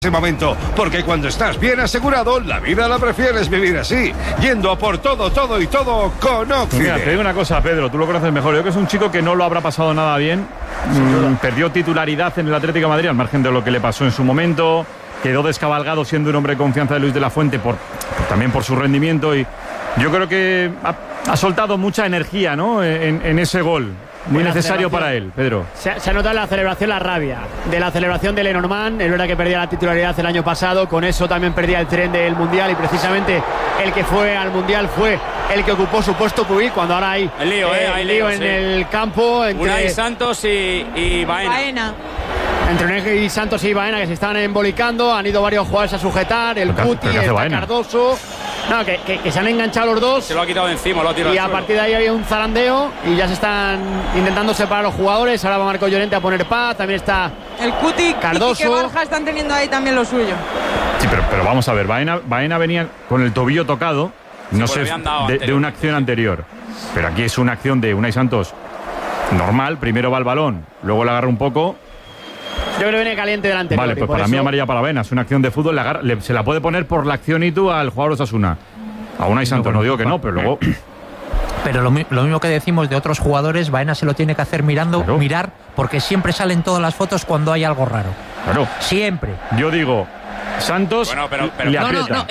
ese momento, porque cuando estás bien asegurado, la vida la prefieres vivir así, yendo a por todo y todo con Occident. Mira, te digo una cosa, Pedro, tú lo conoces mejor. Yo creo que es un chico que no lo habrá pasado nada bien. Perdió titularidad en el Atlético de Madrid, al margen de lo que le pasó en su momento. Quedó descabalgado siendo un hombre de confianza de Luis de la Fuente también por su rendimiento. Y yo creo que ha soltado mucha energía, ¿no? en ese gol. Muy necesario para él, Pedro. Se ha notado en la celebración la rabia de la celebración de Lenormand. Es verdad que perdía la titularidad el año pasado, con eso también perdía el tren del Mundial, y precisamente el que fue al Mundial fue el que ocupó su puesto Puig, cuando ahora hay lío en el campo entre Unai Santos y Baena. Entre Unai Santos y Baena, que se están embolicando. Han ido varios jugadores a sujetar, el Cuti, el Cardoso. No, que se han enganchado los dos. Se lo ha quitado de encima, lo ha tirado. Y a partir de ahí había un zarandeo y ya se están intentando separar los jugadores. Ahora va Marco Llorente a poner paz. También está el Cuti, Cardoso. Y Borja están teniendo ahí también lo suyo. Sí, pero vamos a ver. Baena venía con el tobillo tocado, no sé, de una acción anterior. Pero aquí es una acción de Unai Santos normal. Primero va el balón, luego le agarra un poco. Yo creo que viene caliente delante. Vale, pues para mí amarilla para Baena. Es una acción de fútbol. Se la puede poner por la acción y tú al jugador Osasuna. A Unai Santos no digo que no, pero luego... Pero lo mismo que decimos de otros jugadores, Baena se lo tiene que hacer mirar, porque siempre salen todas las fotos cuando hay algo raro. Claro. Siempre. Yo digo, Santos le aprieta.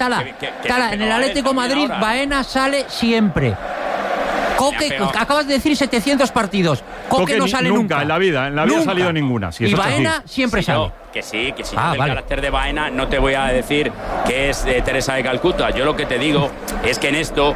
Tala, en el Atlético de Madrid, Baena sale siempre. Coque, acabas de decir 700 partidos. Coque no sale nunca. En la vida ha salido ninguna. Y Baena siempre sale. Que sí, no el carácter de Baena, no te voy a decir que es Teresa de Calcuta. Yo lo que te digo es que en esto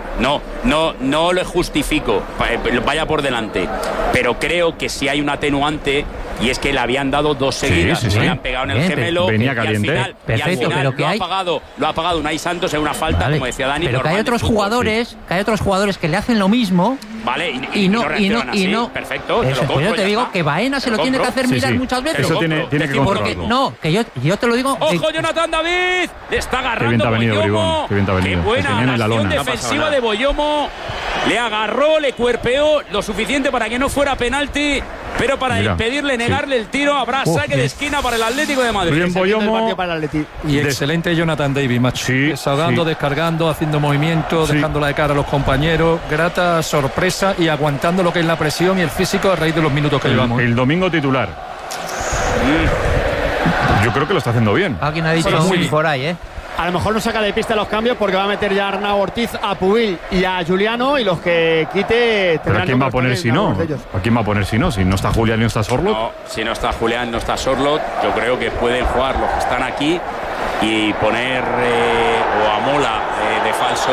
no lo justifico, vaya por delante, pero creo que sí hay un atenuante, y es que le habían dado dos seguidas, se le han pegado en el gemelo, venía caliente. Perfecto, y al final pero que lo ha pagado Unai Santos en una falta, como decía Dani. Pero que hay otros jugadores que le hacen lo mismo. Vale, y no. Perfecto, eso, pues yo te digo que Baena se lo tiene que hacer mirar muchas veces. Eso tiene que controlarlo. No, que yo te lo digo. ¡Ojo, Jonathan David! Le está agarrando Boyomo. Qué buena acción defensiva de Boyomo. Le agarró, le cuerpeó lo suficiente para que no fuera penalti, pero para impedirle negarle el tiro habrá saque de esquina para el Atlético de Madrid. Bien Boyomo. Y excelente Jonathan David, macho. Desahogando, descargando, haciendo movimientos, dejándola de cara a los compañeros. Grata sorpresa y aguantando lo que es la presión y el físico a raíz de los minutos que llevamos. El domingo titular. Yo creo que lo está haciendo bien. Alguien ha dicho muy por ahí, A lo mejor no saca de pista los cambios, porque va a meter ya a Arnau Ortiz, a Puig y a Juliano, y los que quite... ¿Pero a quién va a poner si no? ¿A quién va a poner si no? Si no está Julián y no está Sorloth. No, si no está Julián, no está Sorloth. Yo creo que pueden jugar los que están aquí y poner o a Mola de falso,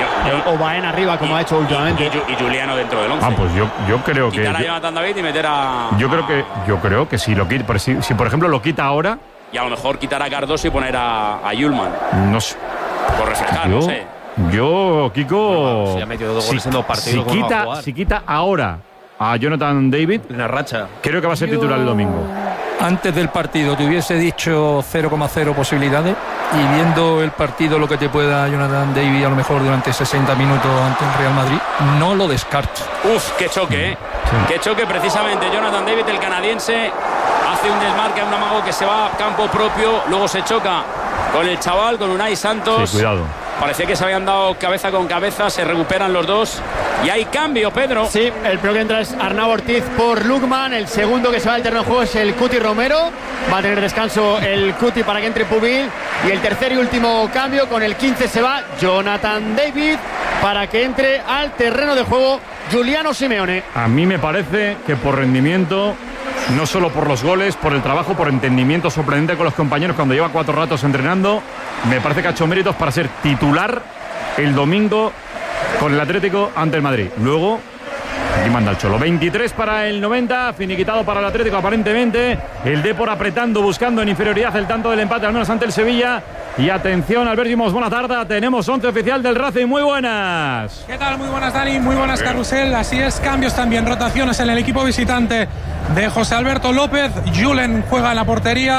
o Baena arriba, como ha hecho últimamente, y Juliano dentro del 11. Pues yo creo que quitar a Jonathan David y meter a... Yo creo que si lo quita, si por ejemplo lo quita ahora, y a lo mejor quitar a Cardoso y poner a Yulman. No sé. Por refrescar, no sé. Yo, Kiko, si ha metido 2 goles en 2 partidos, si quita ahora a Jonathan David, una racha, creo que va a ser titular el domingo. Antes del partido te hubiese dicho 0,0 posibilidades, y viendo el partido lo que te puede dar Jonathan David a lo mejor durante 60 minutos ante el Real Madrid, no lo descarto. Qué choque, qué choque precisamente. Jonathan David, el canadiense, hace un desmarque a un amago que se va a campo propio, luego se choca con el chaval, con Unai Santos. Sí, cuidado. Parecía que se habían dado cabeza con cabeza, se recuperan los dos y hay cambio, Pedro. Sí, el primero que entra es Arnau Ortiz por Lukman, el segundo que se va del terreno de juego es el Cuti Romero, va a tener descanso el Cuti para que entre Pubil, y el tercer y último cambio, con el 15 se va Jonathan David para que entre al terreno de juego Giuliano Simeone. A mí me parece que por rendimiento, no solo por los goles, por el trabajo, por entendimiento sorprendente con los compañeros cuando lleva 4 ratos entrenando, me parece que ha hecho méritos para ser titular el domingo con el Atlético ante el Madrid. Luego, aquí manda el Cholo. 23 para el 90, finiquitado para el Atlético aparentemente. El Depor apretando, buscando en inferioridad el tanto del empate, al menos ante el Sevilla. Y atención, Albert Dimos, buena tarde. Tenemos 11 oficial del Racing, muy buenas. ¿Qué tal? Muy buenas, Dani, muy buenas, Carrusel. Así es, cambios también, rotaciones en el equipo visitante de José Alberto López. Julen juega en la portería.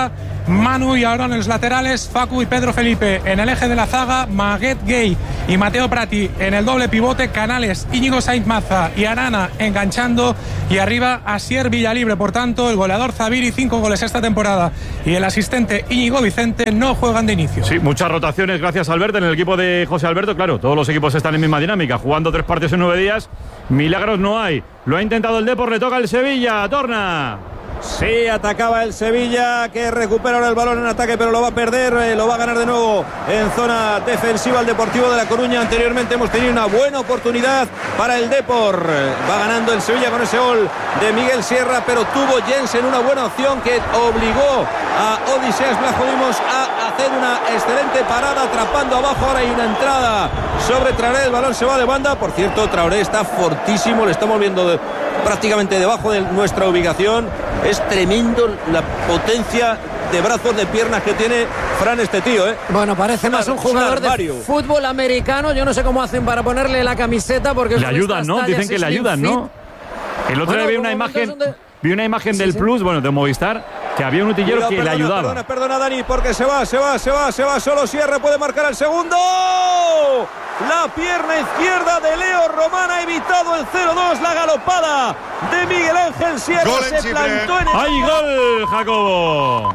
Manu y ahora en los laterales Facu y Pedro Felipe. En el eje de la zaga, Maguet Gay y Mateo Prati. En el doble pivote, Canales, Íñigo Sainz Maza y Arana enganchando. Y arriba, Asier Villalibre. Por tanto, el goleador Zaviri, 5 goles esta temporada, y el asistente Íñigo Vicente no juegan de inicio. Sí, muchas rotaciones, gracias Alberto. En el equipo de José Alberto, claro, todos los equipos están en misma dinámica, jugando 3 partidos en 9 días. Milagros no hay. Lo ha intentado el Depor, le toca el Sevilla. Torna. Sí, atacaba el Sevilla, que recupera ahora el balón en ataque, pero lo va a perder, lo va a ganar de nuevo en zona defensiva el Deportivo de La Coruña. Anteriormente hemos tenido una buena oportunidad para el Depor. Va ganando el Sevilla con ese gol de Miguel Sierra, pero tuvo Jensen una buena opción que obligó a Odiseas Vlachodimos a hacer una excelente parada, atrapando abajo. Ahora hay una entrada sobre Traoré, el balón se va de banda. Por cierto, Traoré está fortísimo, le estamos viendo prácticamente debajo de nuestra ubicación. Es tremendo la potencia de brazos, de piernas que tiene Fran, este tío, ¿eh? Bueno, parece más un jugador de fútbol americano. Yo no sé cómo hacen para ponerle la camiseta, porque le ayudan, ¿no? Dicen que le ayudan, ¿no? El otro día vi una imagen del Plus, bueno, de Movistar, que había un utillero que le ayudaba. Perdona, Dani, porque se va solo Sierra, puede marcar el segundo. La pierna izquierda de Leo Román ha evitado el 0-2, la galopada de Miguel Ángel Sierra. Se plantó en el... ¡Ay, gol, Jacobo!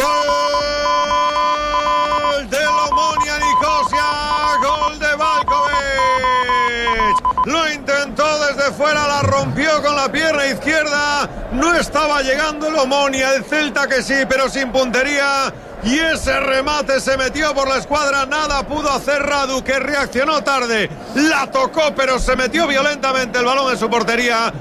¡Gol del Omonia Nicosia! ¡Gol de Valkovic! Lo intentó desde fuera, la rompió con la pierna izquierda. No estaba llegando el Omonia, el Celta que sí, pero sin puntería. Y ese remate se metió por la escuadra, nada pudo hacer Radu, que reaccionó tarde, la tocó pero se metió violentamente el balón en su portería.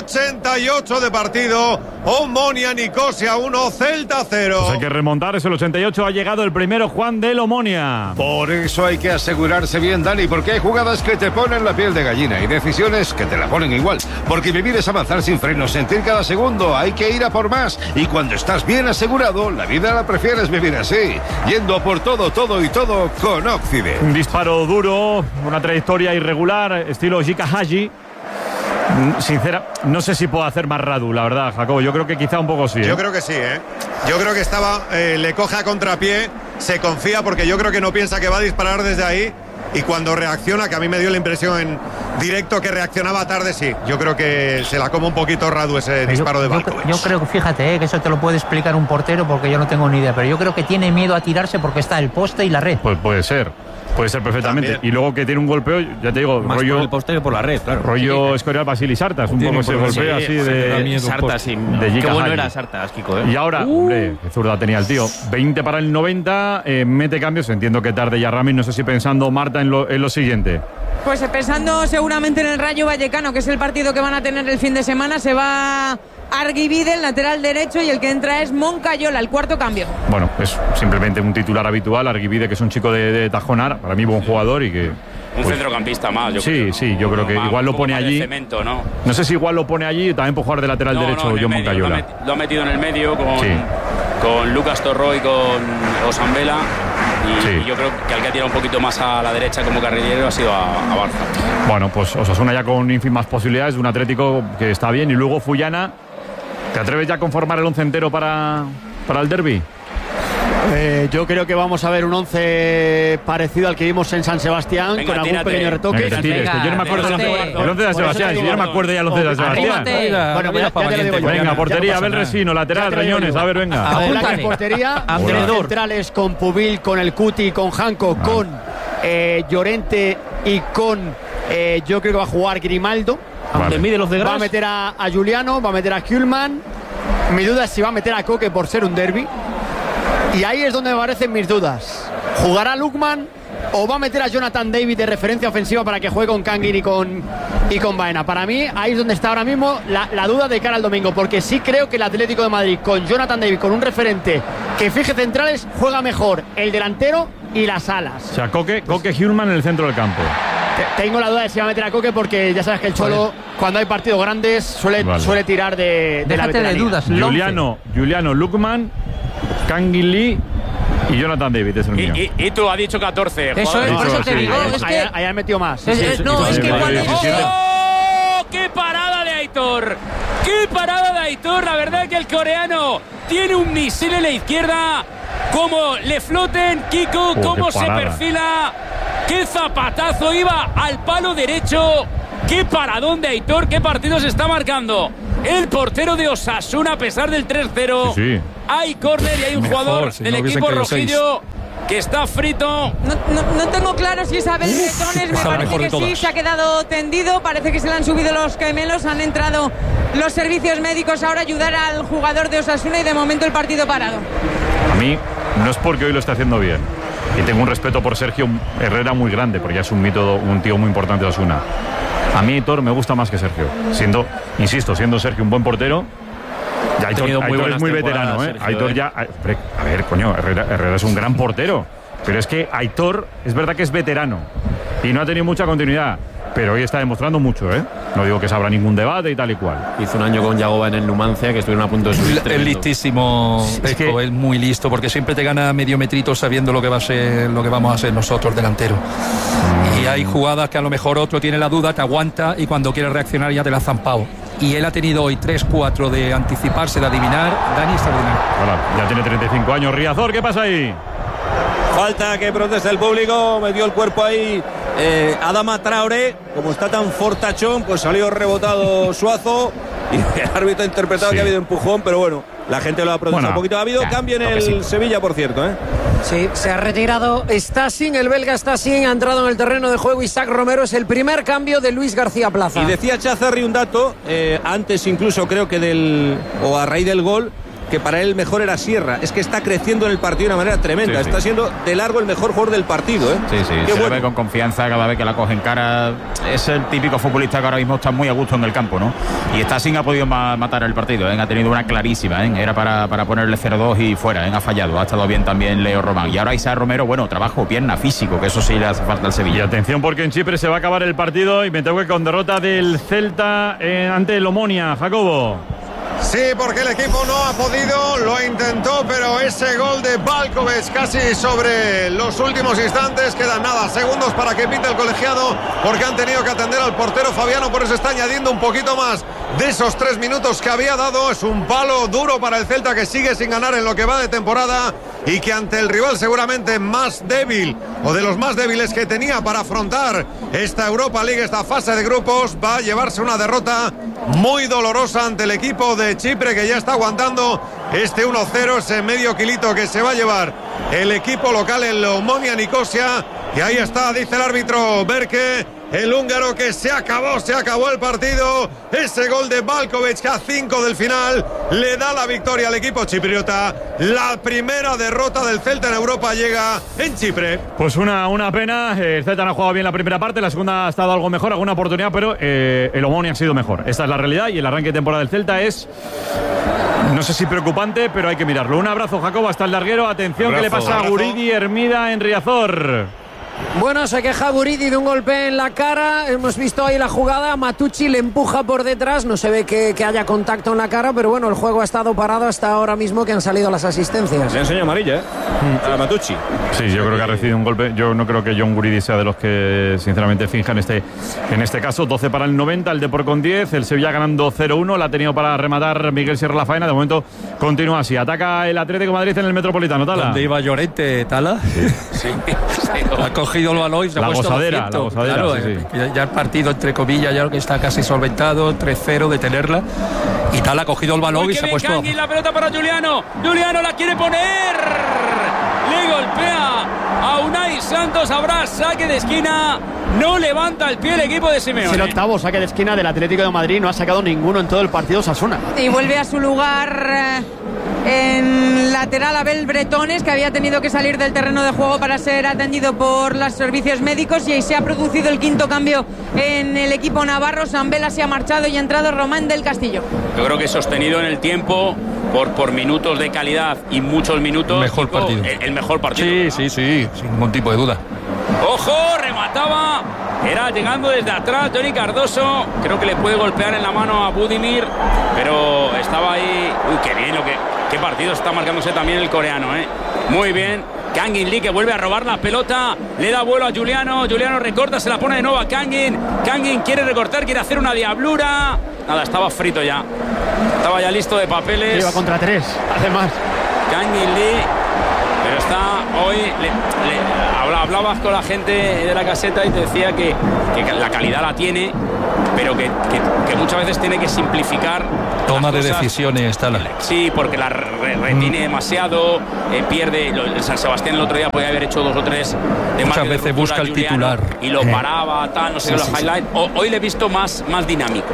88 de partido, Omonia Nicosia 1, Celta 0. Pues hay que remontar, es el 88, ha llegado el primero Juan del Omonia. Por eso hay que asegurarse bien, Dani, porque hay jugadas que te ponen la piel de gallina y decisiones que te la ponen igual. Porque vivir es avanzar sin frenos, sentir cada segundo, hay que ir a por más. Y cuando estás bien asegurado, la vida la prefieres vivir así, yendo a por todo y todo con Occident. Un disparo duro, una trayectoria irregular, estilo Jika Haji. Sincera, no sé si puedo hacer más Radu, la verdad, Jacobo. Yo creo que quizá un poco sí. Yo creo que sí, ¿eh? Yo creo que le coge a contrapié, se confía, porque yo creo que no piensa que va a disparar desde ahí. Y cuando reacciona, que a mí me dio la impresión en directo que reaccionaba tarde, sí. Yo creo que se la come un poquito Radu ese disparo de Valkovic. Yo creo que, fíjate, que eso te lo puede explicar un portero, porque yo no tengo ni idea. Pero yo creo que tiene miedo a tirarse porque está el poste y la red. Pues puede ser perfectamente. También. Y luego que tiene un golpeo, ya te digo, más rollo por el poste que por la red, claro. Rollo Escorial Basili Sartas, un poco ese golpeo así de Sartas. Qué bueno era Sartas, Kiko, ¿eh? Y ahora, hombre, qué zurda tenía el tío. 20 para el 90, mete cambios. Entiendo que tarde ya Ramis, no sé si pensando Marta en lo siguiente. Pues pensando seguramente en el Rayo Vallecano, que es el partido que van a tener el fin de semana. Se va Arguibide, el lateral derecho, y el que entra es Moncayola, el cuarto cambio. Bueno, es simplemente un titular habitual. Arguibide, que es un chico de Tajonar, para mí buen jugador y que... Un centrocampista más, yo creo. Sí, yo creo que igual lo pone allí. Cemento, ¿no? No sé si igual lo pone allí, también por jugar de lateral derecho John Moncayola. Lo ha metido en el medio con Lucas Torró y con Osambela. Y yo creo que al que ha tirado un poquito más a la derecha como carrilero ha sido a Barça. Bueno, pues Osasuna ya con ínfimas posibilidades, de un Atlético que está bien. Y luego Fullana. ¿Te atreves ya a conformar el 11 entero para el derbi? Yo creo que vamos a ver un 11 parecido al que vimos en San Sebastián, con algún pequeño retoque. Yo no me acuerdo del 11 de Sebastián. Yo no me acuerdo ya del 11 de Sebastián. Bueno, ya te lo digo yo. Venga, portería, Abel Resino, lateral, Reñones. A ver, venga. En portería, centrales con Pubil, con el Cuti, con Janko, con Llorente y con... yo creo que va a jugar Grimaldo. Va a meter a Juliano, va a meter a Kuhlman. Mi duda es si va a meter a Koke por ser un derbi. Y ahí es donde me aparecen mis dudas. ¿Jugará Lukman o va a meter a Jonathan David de referencia ofensiva para que juegue con Kangin y con Baena? Para mí, ahí es donde está ahora mismo la duda de cara al domingo, porque sí creo que el Atlético de Madrid, con Jonathan David, con un referente que fije centrales, juega mejor el delantero y las alas. O sea, Koke Kuhlman en el centro del campo. Tengo la duda de si va a meter a Koke, porque ya sabes que el Cholo, cuando hay partidos grandes, suele tirar de la veteranía. De dudas. Juliano Lukman, Kangin Lee y Jonathan David, es el mío. Y tú has dicho 14. Eso es, por eso te digo. Es que ahí han metido más. Es que igual es... ¡Oh! ¡Qué parada de Aitor! ¡Qué parada de Aitor! La verdad es que el coreano tiene un misil en la izquierda cómo le floten, Kiko, cómo se perfila. Qué zapatazo, iba al palo derecho. Qué paradón de Aitor, qué partido se está marcando el portero de Osasuna a pesar del 3-0. Sí. Hay córner y hay un jugador del equipo rojillo que está frito. No tengo claro si es Abel Bretones, me parece que sí, se ha quedado tendido, parece que se le han subido los gemelos, han entrado los servicios médicos ahora a ayudar al jugador de Osasuna y de momento el partido parado. A mí no es porque hoy lo esté haciendo bien, y tengo un respeto por Sergio Herrera muy grande, porque ya es un tío muy importante de Osasuna. A mí Aitor me gusta más que Sergio, siendo Sergio un buen portero. Ya Aitor es muy veterano, Sergio, Aitor ya... A ver, coño, Herrera es un gran portero, pero es que Aitor es verdad que es veterano y no ha tenido mucha continuidad, pero hoy está demostrando mucho, No digo que se abra ningún debate y tal y cual. Hizo un año con Yagoba en el Numancia que estuvieron a punto de subir. Es listísimo, es muy listo, porque siempre te gana medio metrito sabiendo lo que vamos a hacer nosotros delantero. Y hay jugadas que a lo mejor otro tiene la duda, te aguanta y cuando quiere reaccionar ya te la ha zampado. Y él ha tenido hoy 3-4 de anticiparse, de adivinar. Dani está ordinario. Ya tiene 35 años. Riazor, ¿qué pasa ahí? Falta que proteste el público, metió el cuerpo ahí Adama Traoré, como está tan fortachón, pues salió rebotado Suazo y el árbitro ha interpretado que ha habido empujón, pero bueno, la gente lo ha protestado un poquito. Ha habido cambio en el Sevilla, por cierto, Sí, se ha retirado Stasin, el belga Stasin, ha entrado en el terreno de juego Isaac Romero, es el primer cambio de Luis García Plaza. Y decía Chazarri un dato, antes incluso creo que a raíz del gol, que para él mejor era Sierra. Es que está creciendo en el partido de una manera tremenda. Está siendo de largo el mejor jugador del partido. Sí, se le ve con confianza cada vez que la coge en cara. Es el típico futbolista que ahora mismo está muy a gusto en el campo, ¿no? Y Stasin ha podido matar el partido, ha tenido una clarísima, Era para ponerle 0-2 y fuera, Ha fallado. Ha estado bien también Leo Román. Y ahora Isaac Romero, bueno, trabajo, pierna, físico, que eso sí le hace falta al Sevilla. Y atención porque en Chipre se va a acabar el partido y me tengo que con derrota del Celta ante el Omonia, Jacobo. Sí, porque el equipo no ha podido, lo intentó, pero ese gol de Valkovic casi sobre los últimos instantes, quedan segundos para que pite el colegiado, porque han tenido que atender al portero Fabiano, por eso está añadiendo un poquito más de esos 3 minutos que había dado. Es un palo duro para el Celta, que sigue sin ganar en lo que va de temporada y que ante el rival seguramente más débil o de los más débiles que tenía para afrontar esta Europa League, esta fase de grupos, va a llevarse una derrota muy dolorosa ante el equipo de Chipre, que ya está aguantando este 1-0, ese medio kilito que se va a llevar el equipo local, el Omonia Nicosia. Y ahí está, dice el árbitro Berke, el húngaro, que se acabó el partido. Ese gol de Valkovic, que a 5 del final le da la victoria al equipo chipriota. La primera derrota del Celta en Europa llega en Chipre. Pues una pena. El Celta no ha jugado bien la primera parte, la segunda ha estado algo mejor, alguna oportunidad, pero el Omonia ha sido mejor. Esta es la realidad y el arranque de temporada del Celta es, no sé si preocupante, pero hay que mirarlo. Un abrazo, Jacobo, hasta el larguero. Atención, ¿qué le pasa a Guridi Hermida en Riazor? Bueno, se queja Guridi de un golpe en la cara. Hemos visto ahí la jugada. Matucci le empuja por detrás. No se ve que haya contacto en la cara, pero bueno, el juego ha estado parado hasta ahora mismo que han salido las asistencias. Le enseña amarilla, a Matucci. Sí, yo creo que ha recibido un golpe. Yo no creo que John Guridi sea de los que sinceramente finjan en este caso. 12 para el 90, el Depor con 10. El Sevilla ganando 0-1. La ha tenido para rematar Miguel Sierra la faena. De momento continúa así. Ataca el Atlético de Madrid en el Metropolitano. Tala. ¿Dónde iba Llorente, Tala? Sí. Ha cogido el balón y se ha puesto la gozadera, claro, sí. Ya el partido, entre comillas, ya que está casi solventado, 3-0, detenerla. Y tal, ha cogido el balón y se ha puesto... Kangin, la pelota para Juliano. Juliano la quiere poner. Le golpea a Unai Santos. Habrá saque de esquina. No levanta el pie el equipo de Simeone. Es el octavo saque de esquina del Atlético de Madrid. No ha sacado ninguno en todo el partido Osasuna. Y vuelve a su lugar en lateral Abel Bretones, que había tenido que salir del terreno de juego para ser atendido por los servicios médicos, y ahí se ha producido el quinto cambio en el equipo navarro. Sambela se ha marchado y ha entrado Román del Castillo. Yo creo que sostenido en el tiempo por minutos de calidad y muchos minutos. Mejor partido. El mejor partido. Sí, sin ningún tipo de duda. ¡Ojo! Remataba. Era llegando desde atrás Johnny Cardoso. Creo que le puede golpear en la mano a Budimir, pero estaba ahí. Uy, qué bien qué partido está marcándose también el coreano, Muy bien. Kangin Lee, que vuelve a robar la pelota, le da vuelo a Juliano. Juliano recorta, se la pone de nuevo a Kangin. Kangin quiere recortar, quiere hacer una diablura. Nada, estaba frito ya. Estaba ya listo de papeles. Lleva contra 3, además. Kangin Lee Pero está hoy, hablabas con la gente de la caseta y te decía que la calidad la tiene, pero que muchas veces tiene que simplificar. Toma de decisiones, tal. Sí, porque la retiene demasiado, pierde. El San Sebastián el otro día podía haber hecho 2 o 3 de muchas veces busca el titular y lo paraba, tal, no sé, los highlights. Hoy le he visto más dinámico.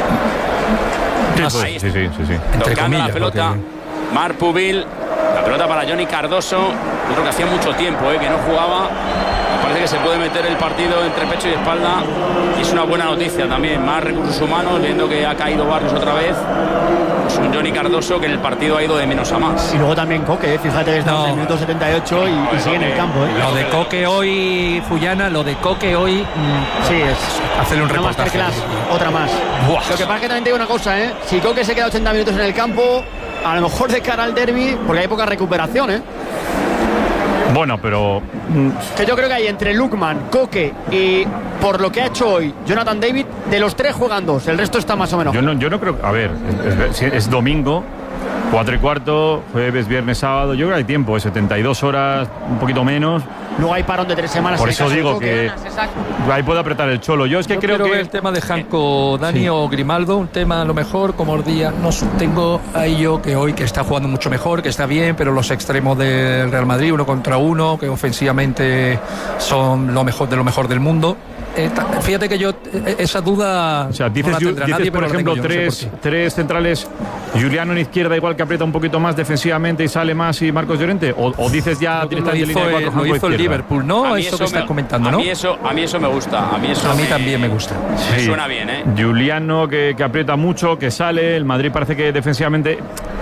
Sí. Tocando la pelota, Marc Pubil, la pelota para Johnny Cardoso, otro que hacía mucho tiempo que no jugaba. Me parece que se puede meter el partido entre pecho y espalda y es una buena noticia también. Más recursos humanos, viendo que ha caído Barrios otra vez. Es un Johnny Cardoso que en el partido ha ido de menos a más. Y luego también Coque, fíjate que estamos en el minuto 78 y sigue en el campo. Lo de Coque hoy, Fullana, lo de Coque hoy, sí, es hacerle un reportaje. Otra más. Buah. Lo que pasa es que también te digo una cosa, si Coque se queda 80 minutos en el campo, a lo mejor de cara al derbi, porque hay poca recuperación, Bueno, pero que yo creo que hay entre Lukman, Coque y, por lo que ha hecho hoy, Jonathan David, de los 3 juegan 2, el resto está más o menos. Yo no creo. A ver, es domingo, 4:15, jueves, viernes, sábado. Yo creo que hay tiempo, 72 horas, un poquito menos. Luego hay parón de 3 semanas. Por eso digo que ahí puede apretar el Cholo. Yo es que creo que el tema de Janko, Dani o Grimaldo, un tema a lo mejor, como os decía, no tengo ahí yo que hoy que está jugando mucho mejor, que está bien, pero los extremos del Real Madrid, 1 contra 1, que ofensivamente son lo mejor del mundo. Fíjate que yo esa duda, o sea, dices, no la tendrá nadie, por ejemplo, yo, tres centrales, Juliano en izquierda igual que aprieta un poquito más defensivamente y sale más, y Marcos Llorente, o dices ya directamente línea de 4, lo hizo el Liverpool, ¿no? Eso que estás comentando, ¿no? A mí eso me gusta. A mí también me gusta. Sí. Suena bien, Juliano que aprieta mucho, que sale. El Madrid parece que defensivamente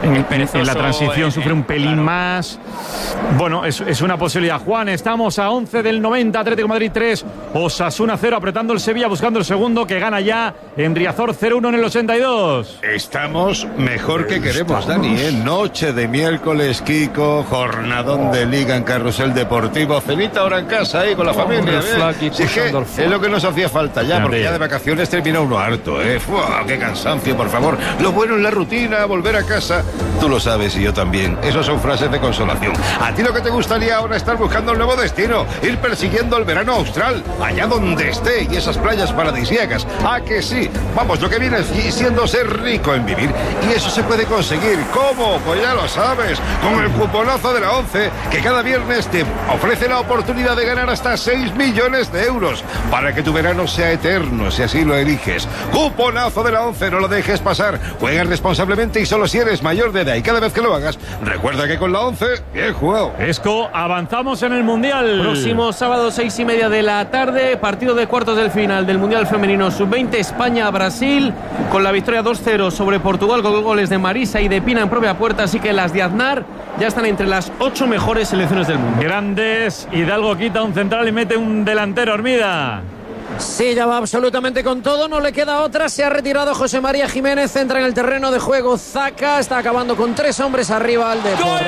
en la transición sufre un pelín más. Bueno, es una posibilidad. Juan, estamos a 11 del 90, Atlético de Madrid 3, Osasuna 0, apretando el Sevilla, buscando el segundo, que gana ya en Riazor 0-1 en el 82. Estamos mejor que queremos, Dani, Noche de miércoles, Kiko, jornadón de Liga en Carrusel Deportivo, cenita ahora en casa, con la familia. Si es que es lo que nos hacía falta ya, porque ya de vacaciones termina uno harto, ¡Fua, qué cansancio, por favor! Lo bueno es la rutina, volver a casa. Tú lo sabes y yo también. Esas son frases de consolación. A ti lo que te gustaría ahora es estar buscando un nuevo destino, ir persiguiendo el verano austral, allá donde esté, y esas playas paradisíacas. ¿A que sí? Vamos, lo que viene siendo ser rico en vivir. Y eso se puede conseguir. ¿Cómo? Pues ya lo sabes. Con el cuponazo de la ONCE, que cada viernes te ofrece la oportunidad de ganar hasta 6 millones de euros para que tu verano sea eterno, si así lo eliges. Cuponazo de la ONCE, no lo dejes pasar. Juega responsablemente y solo si eres mayor de edad. Y cada vez que lo hagas, recuerda que con la ONCE, bien jugado. Esco, avanzamos en el Mundial. Próximo sábado, 6:30 de la tarde, partido de cuartos del final del Mundial Femenino Sub-20, España-Brasil, con la victoria 2-0 sobre Portugal, con goles de Marisa y de Pina en propia puerta, así que las de Aznar ya están entre las 8 mejores selecciones del mundo. Grandes, Hidalgo quita un central y mete un delantero, Hermida. Sí, ya va absolutamente con todo, no le queda otra. Se ha retirado José María Jiménez, entra en el terreno de juego Zaka, está acabando con 3 hombres arriba al Depor.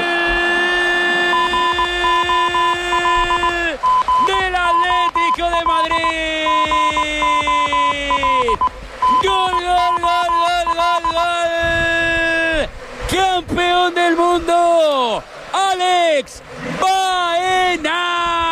¡Del Atlético de Madrid! ¡Gol, gol, gol, gol, gol, gol! ¡Campeón del mundo! ¡Alex Baena!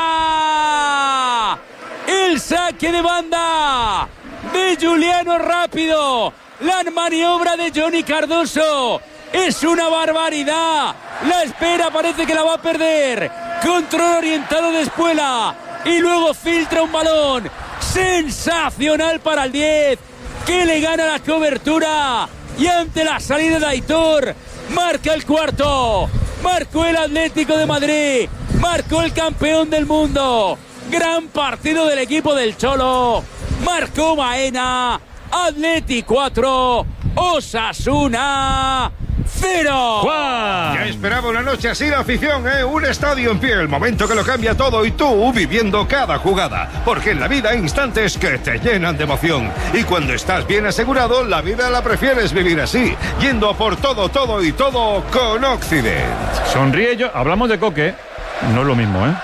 El saque de banda de Juliano rápido. La maniobra de Johnny Cardoso es una barbaridad. La espera, parece que la va a perder. Control orientado de Espuela y luego filtra un balón sensacional para el 10, que le gana la cobertura y ante la salida de Aitor marca el cuarto. Marcó el Atlético de Madrid, marcó el campeón del mundo. Gran partido del equipo del Cholo. Marcó Baena. Atleti 4, Osasuna 0. Ya esperaba una noche así la afición, un estadio en pie, el momento que lo cambia todo, y tú viviendo cada jugada, porque en la vida hay instantes que te llenan de emoción, y cuando estás bien asegurado, la vida la prefieres vivir así, yendo por todo, todo y todo con Occident. Sonríe yo, hablamos de Coque, no es lo mismo,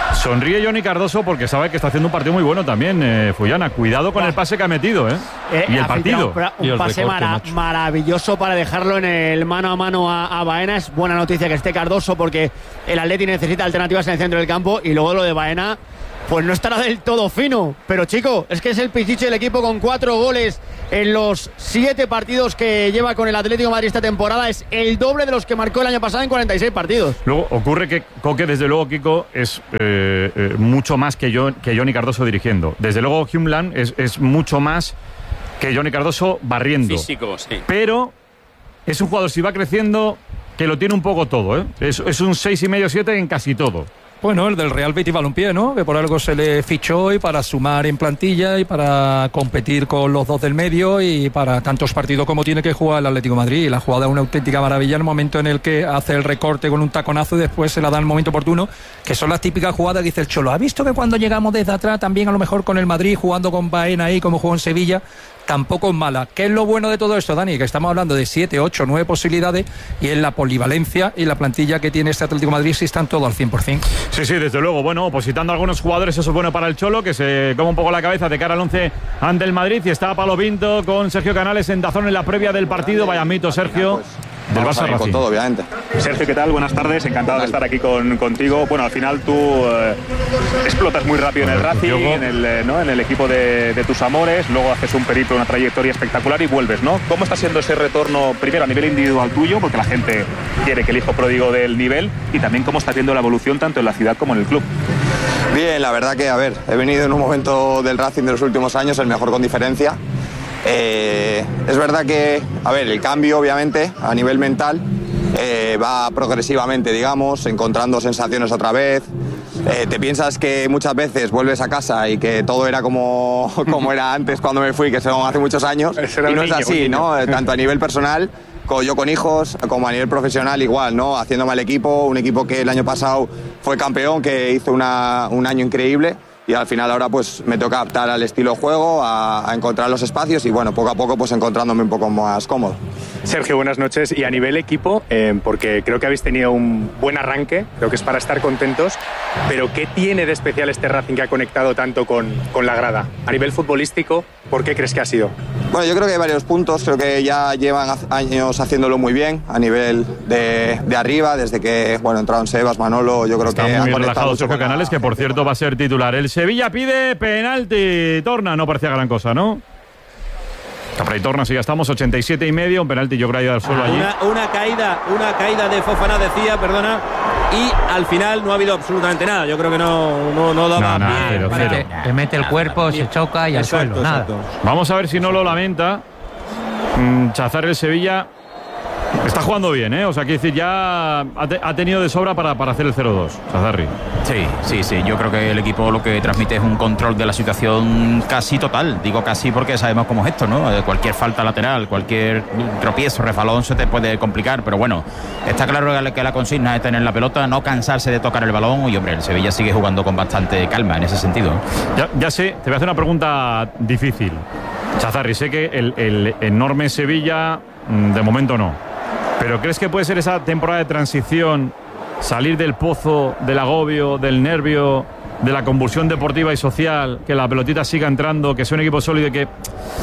Sonríe Johnny Cardoso porque sabe que está haciendo un partido muy bueno también, Fullana. Cuidado con el pase que ha metido, y el partido. Un pase maravilloso para dejarlo en el mano a mano a Baena. Es buena noticia que esté Cardoso porque el Atleti necesita alternativas en el centro del campo. Y luego lo de Baena, pues no estará del todo fino. Pero chico, es que es el pichiche del equipo con 4 goles en los 7 partidos que lleva con el Atlético de Madrid esta temporada. Es el doble de los que marcó el año pasado en 46 partidos. Luego ocurre que Coque, desde luego, Kiko, es mucho más que Johnny Cardoso dirigiendo. Desde luego, Humeland es mucho más que Johnny Cardoso barriendo. Físico, sí. Pero es un jugador, si va creciendo, que lo tiene un poco todo, Es un 6,5-7 en casi todo. Bueno, el del Real Betis Balompié, ¿no? Que por algo se le fichó y para sumar en plantilla y para competir con los dos del medio y para tantos partidos como tiene que jugar el Atlético de Madrid. La jugada es una auténtica maravilla, el momento en el que hace el recorte con un taconazo y después se la da en el momento oportuno, que son las típicas jugadas que dice el Cholo. ¿Ha visto que cuando llegamos desde atrás, también a lo mejor con el Madrid, jugando con Baena ahí, como jugó en Sevilla, tampoco es mala? ¿Qué es lo bueno de todo esto, Dani? Que estamos hablando de 7, 8, 9 posibilidades y en la polivalencia y la plantilla que tiene este Atlético de Madrid sí están todos al 100%. Sí, desde luego. Bueno, opositando a algunos jugadores, eso es bueno para el Cholo, que se come un poco la cabeza de cara al 11 ante el Madrid. Y está Pablo Pinto con Sergio Canales en DAZN en la previa del partido. Vaya mito, Sergio. Del Barça Racing. Con todo, obviamente. Sergio, ¿qué tal? Buenas tardes, encantado de estar aquí contigo. Bueno, al final tú explotas muy rápido en el Racing, en el equipo de tus amores, luego haces un periplo, una trayectoria espectacular y vuelves, ¿no? ¿Cómo está siendo ese retorno, primero a nivel individual tuyo, porque la gente quiere que el hijo pródigo del nivel, y también cómo está viendo la evolución tanto en la ciudad como en el club? Bien, la verdad que, he venido en un momento del Racing de los últimos años, el mejor con diferencia. Es verdad que, el cambio obviamente a nivel mental va progresivamente, digamos, encontrando sensaciones otra vez. Te piensas que muchas veces vuelves a casa y que todo era como era antes cuando me fui, que son hace muchos años, y no es así, ¿no? Tanto a nivel personal, yo con hijos, como a nivel profesional igual, ¿no? Haciéndome al equipo, un equipo que el año pasado fue campeón, que hizo un año increíble. Y al final ahora pues me toca adaptar al estilo de juego, a encontrar los espacios y bueno, poco a poco pues encontrándome un poco más cómodo. Sergio, buenas noches. Y a nivel equipo, porque creo que habéis tenido un buen arranque, creo que es para estar contentos, pero ¿qué tiene de especial este Racing que ha conectado tanto con la grada? A nivel futbolístico, ¿por qué crees que ha sido? Bueno, yo creo que hay varios puntos, creo que ya llevan años haciéndolo muy bien a nivel de arriba, desde que entraron Sebas, Manolo, yo creo está que muy relajado Sergio Canales, que por cierto va a ser titular. El Sevilla pide penalti. Torna, no parecía gran cosa, ¿no? Capray Torna, sí, ya estamos, 87,5, un penalti, yo creo que al suelo allí. Una caída de Fofana, decía, perdona, y al final no ha habido absolutamente nada. Yo creo que no daba pie. Le mete el cuerpo, se choca y al suelo, nada. Vamos a ver si no lo lamenta. Chazar el Sevilla está jugando bien, O sea, quiere decir, ya ha tenido de sobra para hacer el 0-2, Chazarri. Sí. Yo creo que el equipo lo que transmite es un control de la situación casi total. Digo casi porque sabemos cómo es esto, ¿no? Cualquier falta lateral, cualquier tropiezo, refalón se te puede complicar. Pero bueno, está claro que la consigna es tener la pelota, no cansarse de tocar el balón. Y hombre, el Sevilla sigue jugando con bastante calma en ese sentido. Ya sé, te voy a hacer una pregunta difícil. Chazarri, sé que el enorme Sevilla, de momento no. ¿Pero crees que puede ser esa temporada de transición, salir del pozo, del agobio, del nervio, de la convulsión deportiva y social, que la pelotita siga entrando, que sea un equipo sólido y que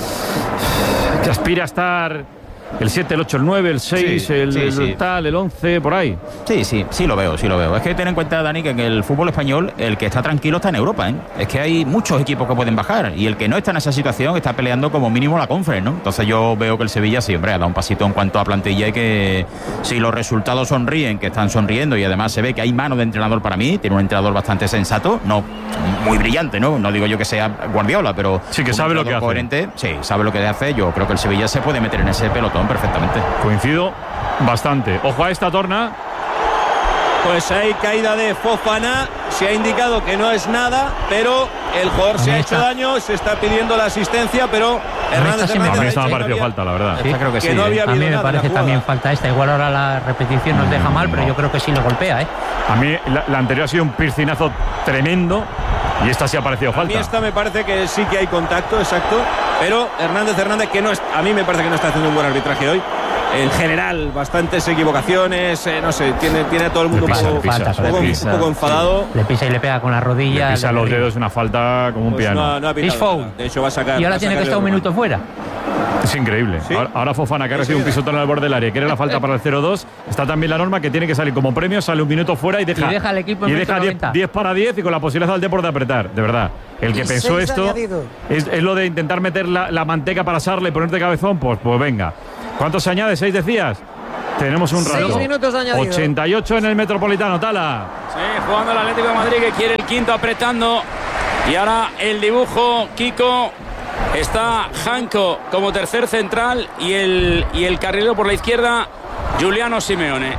aspira a estar el 7, el 8, el 9, el 6, el 11, por ahí? Sí lo veo. Es que ten en cuenta, Dani, que en el fútbol español el que está tranquilo está en Europa, Es que hay muchos equipos que pueden bajar y el que no está en esa situación está peleando como mínimo la Conference, ¿no? Entonces yo veo que el Sevilla ha dado un pasito en cuanto a plantilla y que si los resultados sonríen, que están sonriendo y además se ve que hay mano de entrenador para mí, tiene un entrenador bastante sensato, no muy brillante, no digo yo que sea Guardiola, pero sí que sabe lo que coherente, hace. Sí, sabe lo que hace. Yo creo que el Sevilla se puede meter en ese pelotón perfectamente. Coincido bastante. Ojo a esta Torna. Pues hay caída de Fofana, se ha indicado que no es nada, pero el jugador se ha hecho daño, se está pidiendo la asistencia, pero Hernández a mí me ha parecido falta, la verdad. Sí, creo que sí. No había a mí me parece también falta esta. Igual ahora la repetición nos deja mal, pero yo creo que sí lo golpea, A mí la anterior ha sido un piscinazo tremendo y esta sí ha parecido falta. A mí esta me parece que sí que hay contacto, exacto, pero Hernández que no es, a mí me parece que no está haciendo un buen arbitraje hoy. en general bastantes equivocaciones, no sé, tiene a todo el mundo un poco enfadado. Le pisa y le pega con la rodilla. Le pisa los dedos, una falta como un piano. No ha pitado. De hecho va a sacar. Y ahora tiene que estar un minuto fuera. Es increíble. ¿Sí? Ahora Fofana, que ha recibido un pisotón al borde del área, quiere la falta para el 0-2. Está también la norma que tiene que salir como premio, sale un minuto fuera y deja al equipo en 10 para 10 y con la posibilidad del Depor de apretar. De verdad. El que pensó esto es lo de intentar meter la manteca para asarle y ponerte cabezón. Pues venga. ¿Cuánto se añade? ¿6 decías? Tenemos un rato. 6 minutos añadidos. 88 en el Metropolitano, Tala. Sí, jugando el Atlético de Madrid, que quiere el quinto apretando. Y ahora el dibujo, Kiko. Está Janko como tercer central y el carrilero por la izquierda, Giuliano Simeone.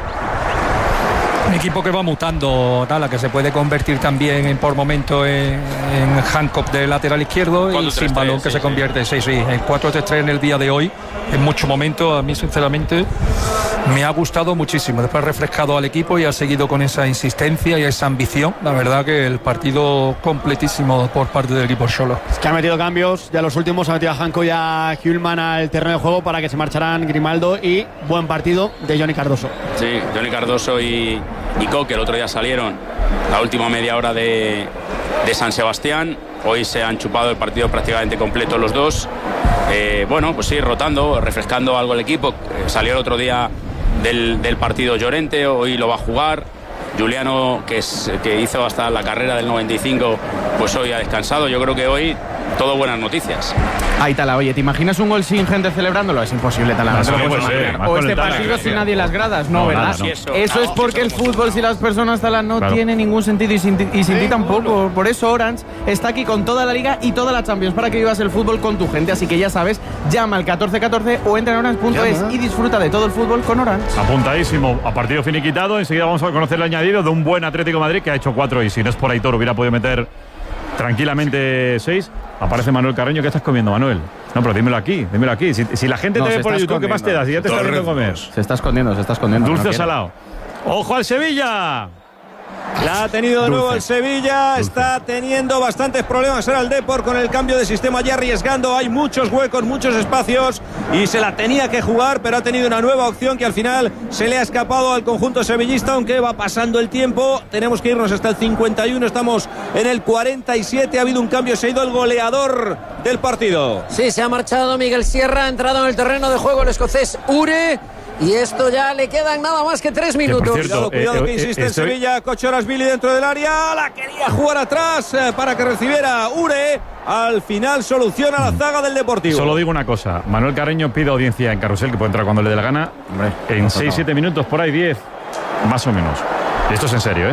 Un equipo que va mutando, Tala, que se puede convertir también por momento en Hancock de lateral izquierdo y sin balón que se convierte en 4-3-3 en el día de hoy. En muchos momentos, a mí sinceramente me ha gustado muchísimo. Después ha refrescado al equipo y ha seguido con esa insistencia y esa ambición. La verdad que el partido completísimo por parte del equipo Xolo. Es que ha metido cambios, ya los últimos ha metido a Janko y a Hjulman al terreno de juego para que se marcharan Grimaldo, y buen partido de Johnny Cardoso. Sí, Johnny Cardoso y Coque el otro día salieron la última media hora de San Sebastián. Hoy se han chupado el partido prácticamente completo los dos. Bueno, pues sí, rotando, refrescando algo el equipo. Salió el otro día del partido Llorente, hoy lo va a jugar. Giuliano, que hizo hasta la carrera del 95, pues hoy ha descansado. Yo creo que hoy todo buenas noticias. Ahí, Tala, oye, ¿te imaginas un gol sin gente celebrándolo? Es imposible, Tala. No te lo puedes imaginar. O este partido sin nadie en las gradas, no, ¿verdad? No. Eso es porque el fútbol, si las personas, Tala, no tiene ningún sentido y sin ti tampoco. Por eso Orange está aquí con toda la Liga y toda la Champions para que vivas el fútbol con tu gente. Así que ya sabes, llama al 1414 o entra en orange.es y disfruta de todo el fútbol con Orange. Apuntadísimo. A partido finiquitado, enseguida vamos a conocer el añadido de un buen Atlético de Madrid que ha hecho 4 y si no es por Aitor hubiera podido meter tranquilamente 6. Aparece Manuel Carreño. ¿Qué estás comiendo, Manuel? No, pero dímelo aquí. Si la gente te ve por YouTube, ¿qué más te da? Si ya te está viendo comer. Se está escondiendo. Dulce o salado. ¡Ojo al Sevilla! La ha tenido de nuevo el Sevilla. Está teniendo bastantes problemas ahora el Depor con el cambio de sistema, ya arriesgando. Hay muchos huecos, muchos espacios y se la tenía que jugar, pero ha tenido una nueva opción que al final se le ha escapado al conjunto sevillista, aunque va pasando el tiempo. Tenemos que irnos hasta el 51, estamos en el 47. Ha habido un cambio, se ha ido el goleador del partido. Sí, se ha marchado Miguel Sierra, ha entrado en el terreno de juego el escocés Ure. Y esto ya le quedan nada más que 3 minutos. Cuidado que insiste en Sevilla. Cochorasvili dentro del área. La quería jugar atrás para que recibiera Ure. Al final soluciona la zaga del Deportivo. Solo digo una cosa. Manuel Carreño pide audiencia en Carrusel, que puede entrar cuando le dé la gana. Hombre, en 6-7 minutos, por ahí 10. Más o menos. Y esto es en serio, ¿eh?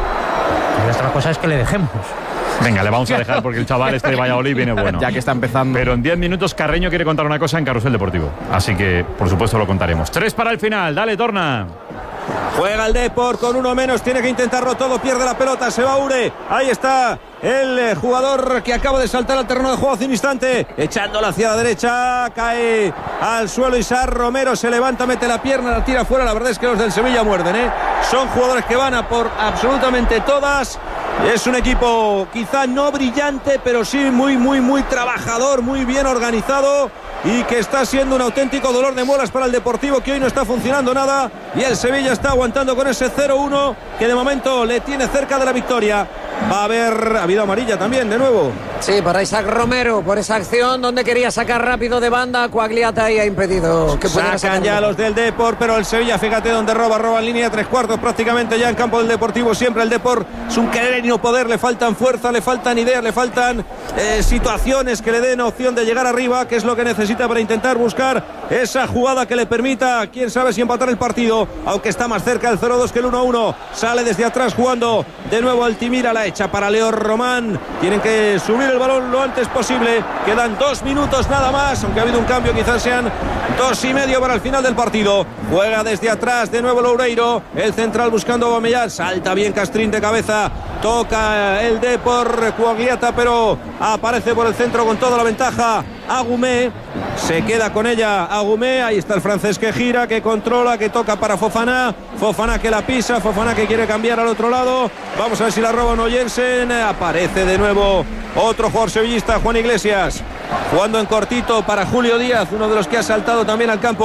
Y otra cosa es que le dejemos. Venga, le vamos a dejar porque el chaval de Valladolid viene bueno. Ya que está empezando. Pero en 10 minutos Carreño quiere contar una cosa en Carrusel Deportivo. Así que, por supuesto, lo contaremos. 3 para el final. Dale, Torna. Juega el Depor con uno menos. Tiene que intentarlo todo. Pierde la pelota. Se va Ure. Ahí está el jugador que acaba de saltar al terreno de juego hace un instante. Echándola hacia la derecha. Cae al suelo Isar Romero. Se levanta, mete la pierna, la tira fuera. La verdad es que los del Sevilla muerden, ¿eh? Son jugadores que van a por absolutamente todas. Es un equipo quizá no brillante, pero sí muy trabajador, muy bien organizado y que está siendo un auténtico dolor de muelas para el Deportivo, que hoy no está funcionando nada y el Sevilla está aguantando con ese 0-1 que de momento le tiene cerca de la victoria. Va a haber habido amarilla también de nuevo. Sí, para Isaac Romero, por esa acción donde quería sacar rápido de banda. Coagliata y ha impedido que pudiera sacar. Sacan ya los del Depor, pero el Sevilla, fíjate donde roba en línea 3/4 prácticamente ya en campo del Deportivo. Siempre el Depor es un querer y no poder, le faltan fuerza, le faltan ideas, le faltan situaciones que le den opción de llegar arriba, que es lo que necesita para intentar buscar esa jugada que le permita, quién sabe si empatar el partido, aunque está más cerca el 0-2 que el 1-1. Sale desde atrás jugando de nuevo Altimira, la echa para Leo Román. Tienen que subir el balón lo antes posible. Quedan 2 minutos nada más, aunque ha habido un cambio, quizás sean 2,5 para el final del partido. Juega desde atrás de nuevo Loureiro, el central buscando a Aubameyang. Salta bien Castrín de cabeza, toca el Depor Coagliata, pero aparece por el centro con toda la ventaja Agumé. Se queda con ella Agumé. Ahí está el francés que gira, que controla, que toca para Fofana. Fofana que la pisa, Fofana que quiere cambiar al otro lado. Vamos a ver si la roba o no Jensen. Aparece de nuevo otro jugador sevillista, Juan Iglesias, jugando en cortito para Julio Díaz, uno de los que ha saltado también al campo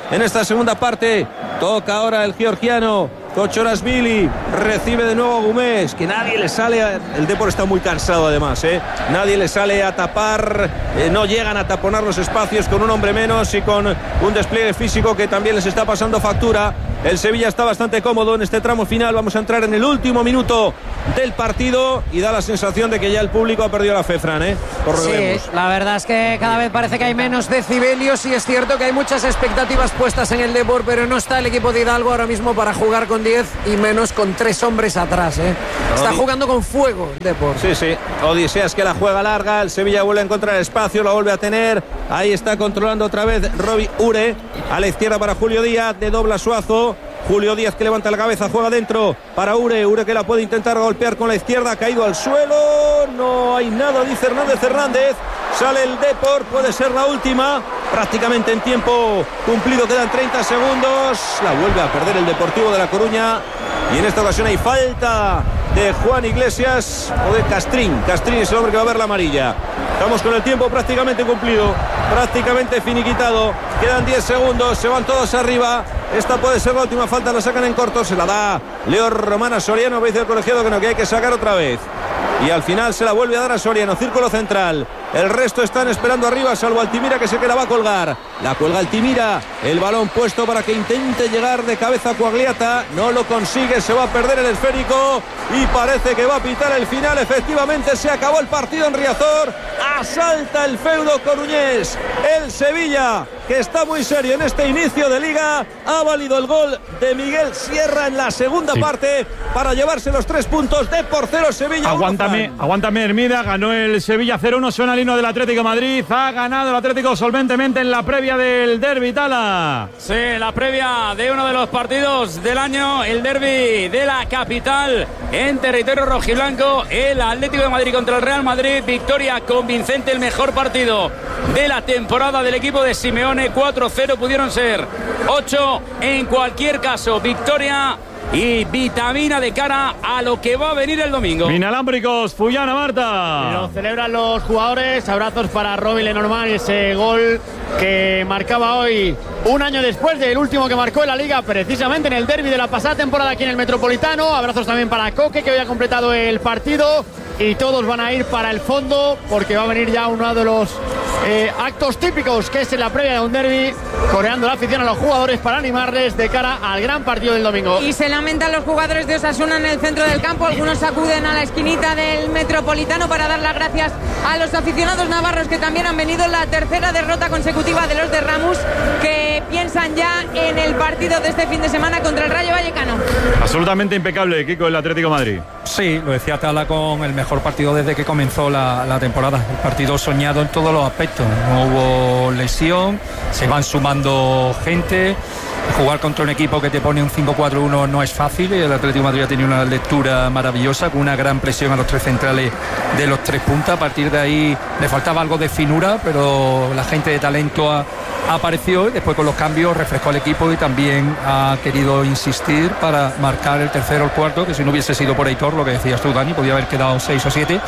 en esta segunda parte. Toca ahora el georgiano Kochorashvili, recibe de nuevo a Gómez, que nadie le sale el Depor está muy cansado además, nadie le sale a tapar, no llegan a taponar los espacios con un hombre menos y con un despliegue físico que también les está pasando factura. El Sevilla está bastante cómodo en este tramo final. Vamos a entrar en el último minuto del partido y da la sensación de que ya el público ha perdido la fe, Fran, por lo que vemos. La verdad es que cada vez parece que hay menos decibelios y es cierto que hay muchas expectativas puestas en el Depor, pero no está el equipo de Hidalgo ahora mismo para jugar con 10 y menos con 3 hombres atrás. Está jugando con fuego el Depor. Sí. Odiseas que la juega larga, el Sevilla vuelve a encontrar espacio, lo vuelve a tener. Ahí está controlando otra vez Robbie Ure, a la izquierda para Julio Díaz, de dobla Suazo. Julio Díaz que levanta la cabeza, juega dentro para Ure que la puede intentar golpear con la izquierda, ha caído al suelo, no hay nada, dice Hernández. Sale el Depor, puede ser la última, prácticamente en tiempo cumplido, quedan 30 segundos, la vuelve a perder el Deportivo de La Coruña y en esta ocasión hay falta de Juan Iglesias o de Castrín es el hombre que va a ver la amarilla. Estamos con el tiempo prácticamente cumplido, prácticamente finiquitado, quedan 10 segundos, se van todos arriba. Esta puede ser la última falta, la sacan en corto, se la da Leo Román a Soriano, dice el colegiado que no, que hay que sacar otra vez. Y al final se la vuelve a dar a Soriano, círculo central. El resto están esperando arriba, salvo Altimira, que sé que la va a colgar. La cuelga Altimira, el balón puesto para que intente llegar de cabeza a Coagliata. No lo consigue, se va a perder el esférico y parece que va a pitar el final. Efectivamente se acabó el partido en Riazor. Asalta el feudo coruñés. El Sevilla, que está muy serio en este inicio de liga, ha valido el gol de Miguel Sierra en la segunda parte para llevarse los 3 puntos. de por 0 Sevilla. Aguántame Hermida, ganó el Sevilla 0-1, suena el himno del Atlético de Madrid, ha ganado el Atlético solventemente en la previa del derbi, Tala. Sí, la previa de uno de los partidos del año, el derbi de la capital en territorio rojiblanco, el Atlético de Madrid contra el Real Madrid, victoria convincente, el mejor partido de la temporada del equipo de Simeone, 4-0, pudieron ser 8 en cualquier caso, victoria y vitamina de cara a lo que va a venir el domingo. Inalámbricos, Fullana, Marta. Lo celebran los jugadores, abrazos para Robin Lenormand, ese gol que marcaba hoy, un año después del último que marcó en la Liga, precisamente en el derbi de la pasada temporada aquí en el Metropolitano. Abrazos también para Coque, que hoy ha completado el partido. Y todos van a ir para el fondo porque va a venir ya uno de los actos típicos, que es en la previa de un derbi, coreando la afición a los jugadores para animarles de cara al gran partido del domingo. Y se lamentan los jugadores de Osasuna en el centro del campo. Algunos acuden a la esquinita del Metropolitano para dar las gracias a los aficionados navarros que también han venido. La tercera derrota consecutiva de los de Ramos, que piensan ya en el partido de este fin de semana contra el Rayo Vallecano. Absolutamente impecable, Kiko, el Atlético de Madrid. Sí, lo decía Tala, con el mejor partido desde que comenzó la temporada. El partido soñado en todos los aspectos. No hubo lesión, se van sumando gente. Jugar contra un equipo que te pone un 5-4-1 no es fácil. El Atlético de Madrid ha tenido una lectura maravillosa, con una gran presión a los 3 centrales de los 3 puntas. A partir de ahí le faltaba algo de finura, pero la gente de talento apareció y después con los cambios refrescó al equipo y también ha querido insistir para marcar el tercero o el cuarto, que si no hubiese sido por Aitor, lo que decías tú, Dani, podía haber quedado 6 o 7,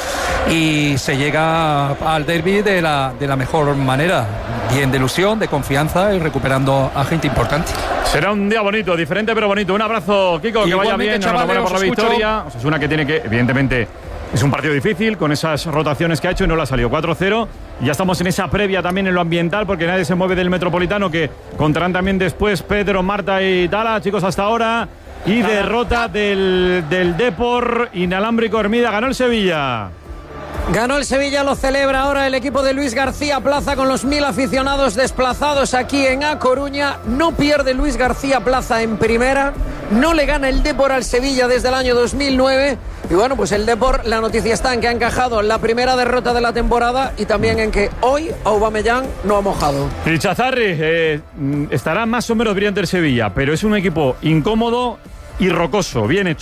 y se llega al derbi de la mejor manera, bien de ilusión, de confianza y recuperando a gente importante. Será un día bonito, diferente pero bonito. Un abrazo, Kiko, que vaya bien, enhorabuena por la victoria. Es una que tiene que, evidentemente, es un partido difícil con esas rotaciones que ha hecho y no le ha salido 4-0. Y ya estamos en esa previa también en lo ambiental, porque nadie se mueve del Metropolitano, que contarán también después Pedro, Marta y Tala. Chicos, hasta ahora. Y derrota del Depor, inalámbrico. Hermida, ganó el Sevilla. Ganó el Sevilla, lo celebra ahora el equipo de Luis García Plaza con los 1000 aficionados desplazados aquí en A Coruña. No pierde Luis García Plaza en primera, no le gana el Depor al Sevilla desde el año 2009. Y bueno, pues el Depor, la noticia está en que ha encajado la primera derrota de la temporada y también en que hoy Aubameyang no ha mojado. Y Chazarri, estará más o menos brillante el Sevilla, pero es un equipo incómodo y rocoso, bien hecho.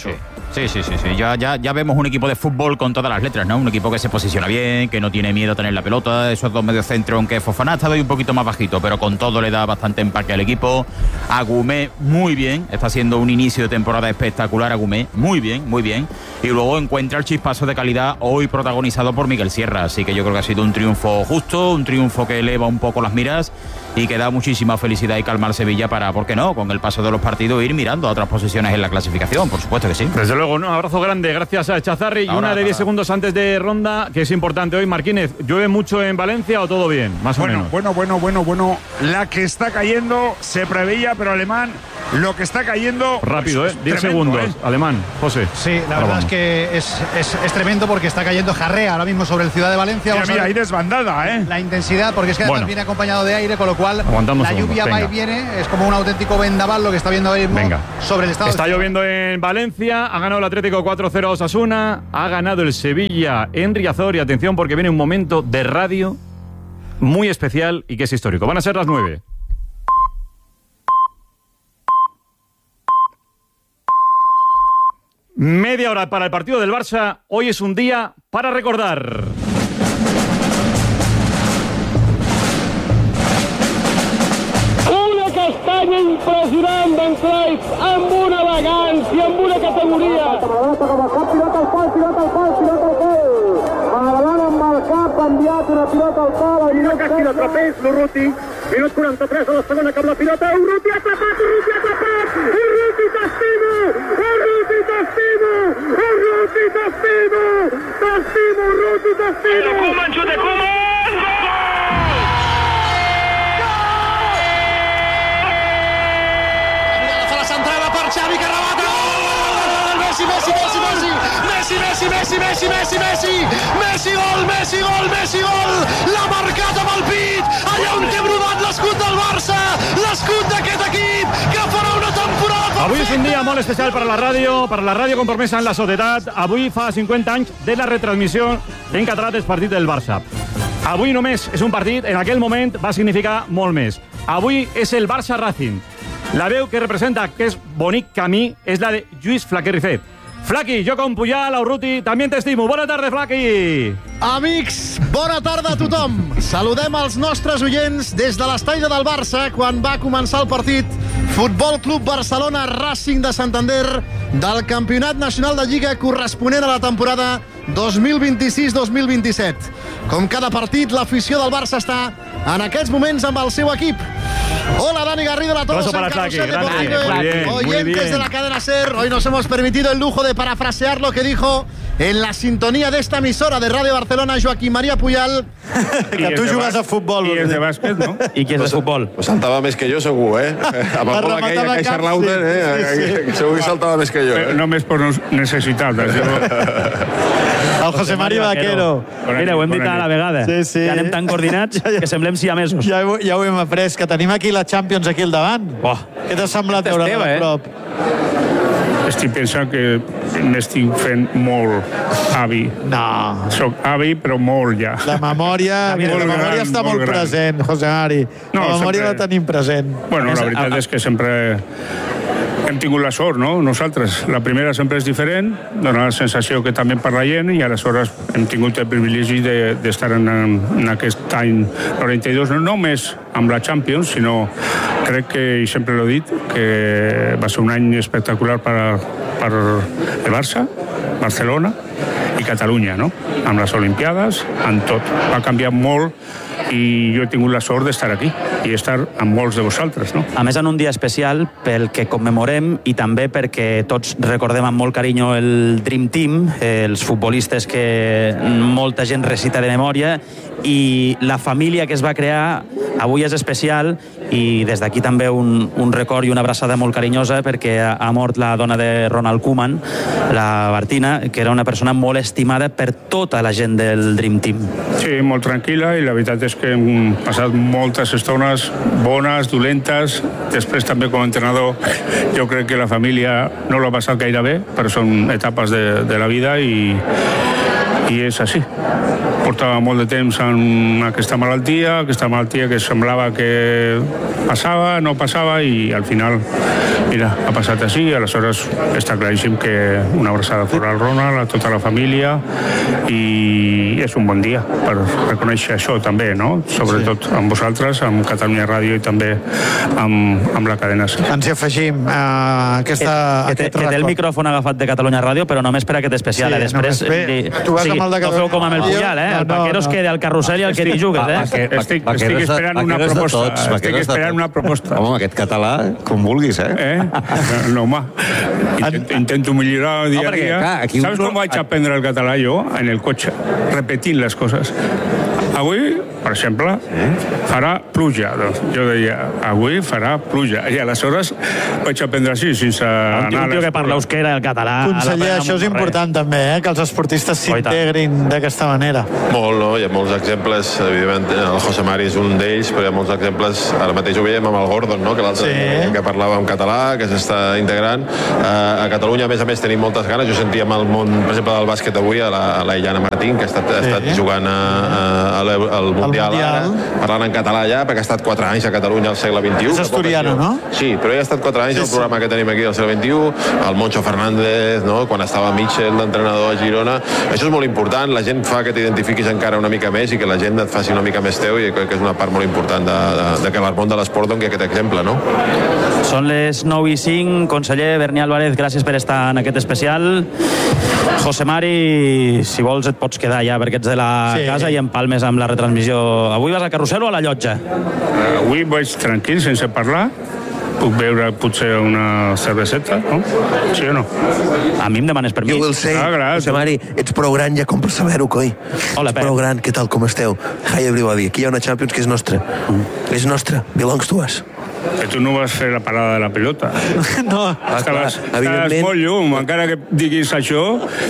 Sí. Ya vemos un equipo de fútbol con todas las letras, ¿no? Un equipo que se posiciona bien, que no tiene miedo a tener la pelota. Esos dos mediocentros, aunque Fofana ha estado ahí un poquito más bajito, pero con todo le da bastante empaque al equipo. Agumé muy bien, está haciendo un inicio de temporada espectacular. Agumé muy bien. Y luego encuentra el chispazo de calidad hoy protagonizado por Miguel Sierra. Así que yo creo que ha sido un triunfo justo, un triunfo que eleva un poco las miras y que da muchísima felicidad y calma al Sevilla para, ¿por qué no?, con el paso de los partidos ir mirando a otras posiciones en la clasificación, por supuesto que sí. Desde luego, un abrazo grande, gracias a Chazarri. Y una de 10 segundos antes de ronda, que es importante hoy. Marquínez, ¿llueve mucho en Valencia o todo bien? Más o menos. Bueno. La que está cayendo se preveía, pero Alemán, lo que está cayendo... Rápido, 10 segundos. Alemán, José. Sí, la verdad es que es tremendo porque está cayendo jarrea ahora mismo sobre el Ciudad de Valencia. Mira, hay desbandada, La intensidad, porque es que además viene acompañado de aire, con lo cual la lluvia va y viene, es como un auténtico vendaval lo que está viendo ahora mismo sobre el estado. Está lloviendo en Valencia, ha ganado el Atlético 4-0 a Osasuna, ha ganado el Sevilla en Riazor, y atención porque viene un momento de radio muy especial y que es histórico. Van a ser las 9. Media hora para el partido del Barça. Hoy es un día para recordar. Una castanya impressionant d'en Cruyff, amb una elegància, amb una categoria. Pilota al pal. Endavant amb el cap, enviat una pilota al pal. Mira que si l'atrapés, l'Urruti. Minut 43 de la segona, cap la pilota. Urruti atrapat! Urruti t'estimo! Koeman, xut de Koeman! Fa la centrada per Xavi, que remata! Messi! Gol! L'ha marcat amb el pit! Allà on té brodat l'escut del Barça! L'escut d'aquest equip que farà una temporada... Avui és un dia molt especial per a la ràdio compromesa en la societat. Avui fa 50 anys de la retransmissió en català del partit del Barça. Avui només és un partit, en aquell moment va significar molt més. Avui és el Barça-Racing. La veu que representa aquest bonic camí és la de Lluís Flaquer Rifet. Flaqui, jo com Puyal, Urruti, també t'estimo. Bona tarda, Flaqui. Amics, bona tarda a tothom. Saludem els nostres oients des de l'estadi del Barça quan va començar el partit Futbol Club Barcelona Racing de Santander del Campionat Nacional de Lliga corresponent a la temporada 2026-2027. Com cada partit, l'afició del Barça està en aquests moments amb el seu equip. Hola, Dani Garrido, la todos en Carrusel Deportivo. Oyentes de la cadena SER, hoy nos hemos permitido el lujo de parafrasear lo que dijo en la sintonía de esta emisora de Radio Barcelona Joaquim María Puyal. Que tu jugues a futbol. I és de bàsquet, no? I qui és de futbol? Pues saltava més que jo, segur, Amb el gol aquell a Caixa Lauten, segur que saltava més que jo. Només per necessitats. El José Mario Vaquero. Mira, ho hem dit a la vegada. Sí. Ja anem tan coordinats que semblem siamesos. Ja ho hem après, que tenim aquí la Champions aquí al davant. Què t'ha semblat veure a prop? Estic pensant que m'estic fent molt avi. No. Soc avi, però molt ja. La memòria està molt present, José Mari. La memòria la tenim present. Bueno, la veritat és que sempre hem tingut la sort, no? Nosaltres. La primera sempre és diferent, dona la sensació que també per la gent, i aleshores hem tingut el privilegi d'estar en aquest any 92, no només amb la Champions, sinó crec que, i sempre l'he dit, que va ser un any espectacular per el Barça, Barcelona i Catalunya, no? Amb les Olimpiades, amb tot. Va canviar molt i jo he tingut la sort d'estar aquí i estar amb molts de vosaltres, no? A més, en un dia especial pel que commemorem i també perquè tots recordem amb molt carinyo el Dream Team, els futbolistes que molta gent recita de memòria, i la família que es va crear avui és especial, i des d'aquí també un record i una abraçada molt carinyosa perquè ha mort la dona de Ronald Koeman, la Martina, que era una persona molt estimada per tota la gent del Dream Team. Sí, molt tranquil·la, i la veritat és que hem passat moltes estones bones, dolentes. Després també com a entrenador jo crec que la família no l'ha passat gaire bé, però són etapes de la vida, i i és així. Portava molt de temps en aquesta malaltia que semblava que passava, no passava, i al final, mira, ha passat així, i aleshores està claríssim que una abraçada fora al Ronald, a tota la família, i és un bon dia per reconèixer això també, no? Sobretot amb vosaltres, amb Catalunya Ràdio i també amb la cadena SER. Ens hi afegim aquest que té el micròfon agafat de Catalunya Ràdio, però només per aquest especial. Després, tu vas amb el de no feu com amb el Puyal, el Vaqueros queda al carrusel i el que t'hi jugues, Estic esperant una proposta. Estic esperant una proposta. Home, aquest català, com vulguis, No, home. Intento millorar dia a dia. Saps com vaig aprendre el català jo? En el cotxe, repetint les coses. Avui, per exemple, farà pluja. Jo deia, avui farà pluja. I aleshores vaig aprendre així, sense anar... Un tio que parla euskera, el català... Conseller, això és important també, que els esportistes s'integrin d'aquesta manera. Molt, no? Hi ha molts exemples, evidentment, el José Mari és un d'ells, però hi ha molts exemples, ara mateix ho veiem amb el Gordon, no? Que l'altre que parlava en català, que s'està integrant. A Catalunya, a més, tenim moltes ganes. Jo sentia amb el món, per exemple, del bàsquet avui, a la Illana Martín, que ha estat jugant al Mundial ara, parlant en català allà, perquè ha estat 4 anys a Catalunya al segle XXI. És asturiano, no? Sí, però ella ha estat 4 anys al programa que tenim aquí al segle XXI, el Moncho Fernández, no? Quan estava Mitchell, l'entrenador a Girona. Això és molt important, la gent fa que t'identifiquis encara una mica més i que la gent et faci una mica més teu, i crec que és una part molt important de que el món de l'esport doni aquest exemple, no? Són les 9:05, conseller Berni Álvarez, gràcies per estar en aquest especial. José Mari, si vols et pots quedar ja perquè ets de la casa i empalmes amb la retransmissió. Avui vas al carrusel o a la llotja? Avui vaig tranquil, sense parlar. Puc beure potser una cerveseta, no? Sí o no? A mi em demanes permís. Jo el sé, José Mari, ets prou gran ja com per saber-ho, coi. Hola, ets prou gran, què tal, com esteu? Hi everybody, aquí hi ha una Champions que és nostra. És nostra, belongs to us. Que tu no vas fer la parada de la pelota. No. Estaves molt llum, encara que diguis això,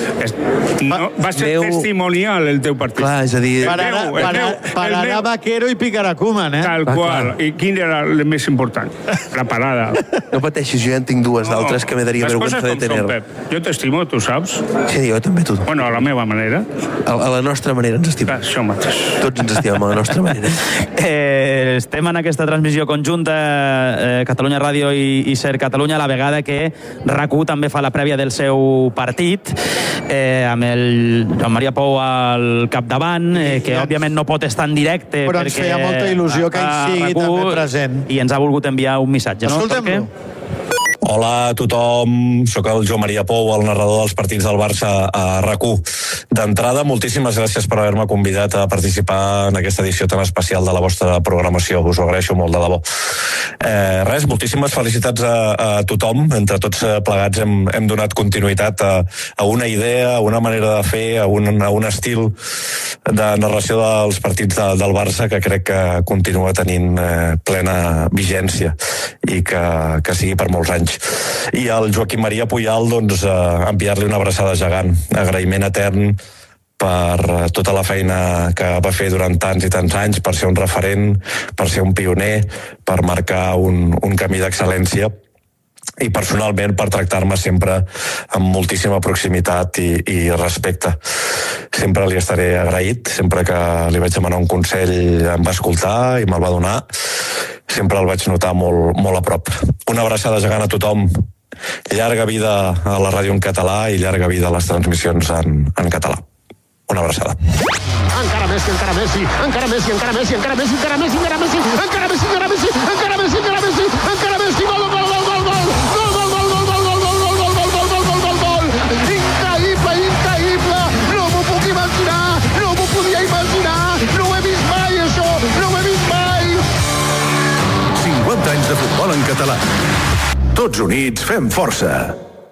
va ser testimonial el teu partit. Clar, és a dir... Pararà Vaquero i picarà Koeman, Tal qual. I quin era el més important? La parada. No pateixis, jo ja en tinc dues d'altres que me daria vergüenza de tener. Jo t'estimo, tu saps? Sí, jo també, tu. Bueno, a la meva manera. A la nostra manera ens estimem. Això mateix. Tots ens estimem a la nostra manera. Estem en aquesta transmissió conjunta Catalunya Ràdio i SER Catalunya, a la vegada que RAC1 també fa la prèvia del seu partit amb el Joan Maria Pou al capdavant, que òbviament no pot estar en directe, però ens feia molta il·lusió que ell sigui també present i ens ha volgut enviar un missatge, no? Escoltem-lo. Hola a tothom, sóc el Joan Maria Pou, el narrador dels partits del Barça a RAC1. D'entrada, moltíssimes gràcies per haver-me convidat a participar en aquesta edició tan especial de la vostra programació. Us ho agraeixo molt, de debò. Res, moltíssimes felicitats a tothom. Entre tots plegats hem donat continuïtat a una idea, a una manera de fer, a un estil de narració dels partits del Barça que crec que continua tenint plena vigència i que sigui per molts anys. I al Joaquim Maria Puyal, doncs, enviar-li una abraçada gegant, agraïment etern per tota la feina que va fer durant tants i tants anys, per ser un referent, per ser un pioner, per marcar un camí d'excel·lència i personalment per tractar-me sempre amb moltíssima proximitat i respecte. Sempre li estaré agraït, sempre que li vaig demanar un consell em va escoltar i me'l va donar. Sempre el vaig notar molt a prop. Una abraçada gegant a tothom. Llarga vida a la ràdio en català i llarga vida a les transmissions en català. Una abraçada. Encara Messi, encara Messi, encara Messi, encara Messi, encara Messi, encara Messi, encara Messi, encara Messi, encara Messi, encara Messi, encara Messi, encara Messi, gol, gol, gol, gol, gol, increïble, no m'ho puc imaginar, no m'ho podia imaginar, no ho he vist mai això, no ho he vist mai. 50 anys de futbol en català. Tots units fem força.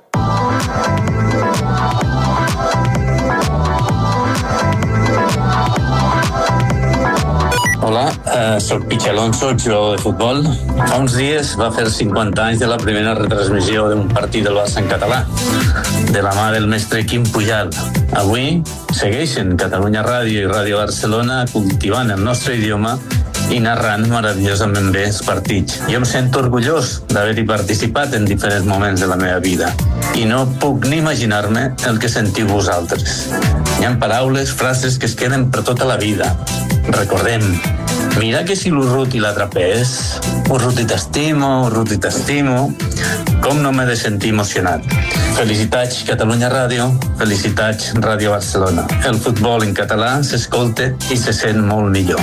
Hola, soc Pichi Alonso, jugador de futbol. Fa uns dies va fer 50 anys de la primera retransmissió d'un partit del Barça en català, de la mà del mestre Quim Pujal. Avui segueixen Catalunya Ràdio i Ràdio Barcelona cultivant el nostre idioma i narrant meravellosament bé els partits. Jo em sento orgullós d'haver-hi participat en diferents moments de la meva vida i no puc ni imaginar-me el que sentiu vosaltres. Hi ha paraules, frases que es queden per tota la vida. Recordem, mira que si l'Urruti l'atrapés, Urruti t'estimo, Urruti t'estimo, com no m'he de sentir emocionat. Felicitats Catalunya Ràdio, felicitats Ràdio Barcelona. El futbol en català s'escolta i se sent molt millor.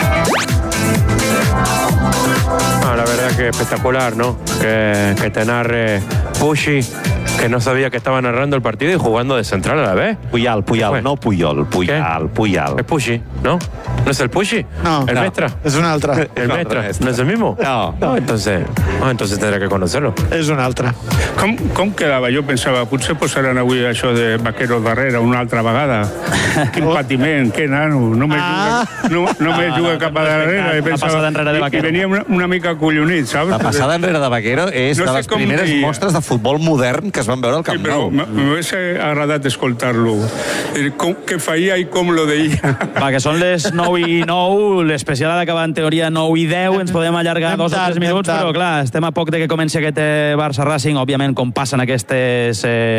La verdad que espectacular, ¿no? Que te narre Pushi, que no sabía que estaba narrando el partido y jugando de central a la vez. Puyal, no Puyol, Puyal. Es Pushi, ¿no? ¿No es el Pushi? No. ¿El Mestra? Es un altre. ¿El Mestra? ¿No es el mismo? No. Entonces tendré que conocerlo. És un altre. Com quedava? Jo pensava, potser posaran avui això de Vaqueros darrere una altra vegada. Quin patiment, que nano. No me juga cap a darrere. La passada enrere de Vaquero. I venia una mica collonit, saps? La passada enrere de Vaquero és de les primeres mostres de futbol modern que es van veure al Camp Nou. M'hagués agradat escoltar-lo. Què feia i com lo deia. Va, que són les 9:09, l'especial ha d'acabar en teoria 9:10, ens podem allargar 2 o 3 minuts, però clar, estem a poc de que comenci aquest Barça Racing, òbviament com passen aquestes